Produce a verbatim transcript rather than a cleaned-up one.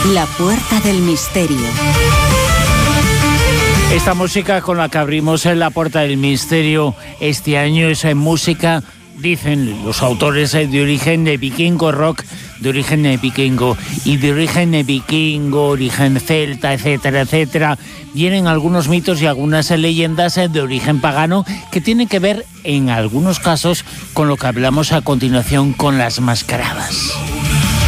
La puerta del misterio. Esta música con la que abrimos en la puerta del misterio este año es música, dicen los autores, de origen de vikingo rock, de origen de vikingo y de origen de vikingo, origen celta, etcétera, etcétera. Vienen algunos mitos y algunas leyendas de origen pagano que tienen que ver, en algunos casos, con lo que hablamos a continuación, con las mascaradas.